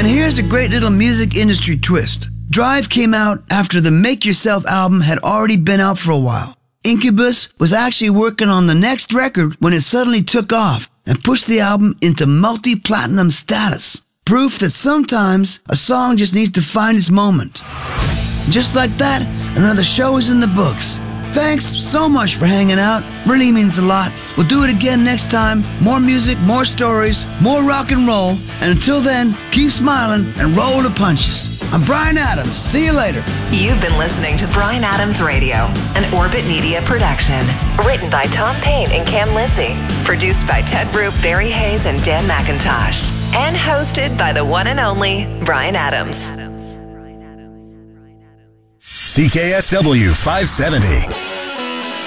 And here's a great little music industry twist. Drive came out after the Make Yourself album had already been out for a while. Incubus was actually working on the next record when it suddenly took off and pushed the album into multi-platinum status. Proof that sometimes a song just needs to find its moment. Just like that, another show is in the books. Thanks so much for hanging out. Really means a lot. We'll do it again next time. More music, more stories, more rock and roll. And until then, keep smiling and roll the punches. I'm Bryan Adams. See you later. You've been listening to Bryan Adams Radio, an Orbit Media production. Written by Tom Payne and Cam Lindsay. Produced by Ted Roop, Barry Hayes, and Dan McIntosh. And hosted by the one and only Bryan Adams. CKSW 570.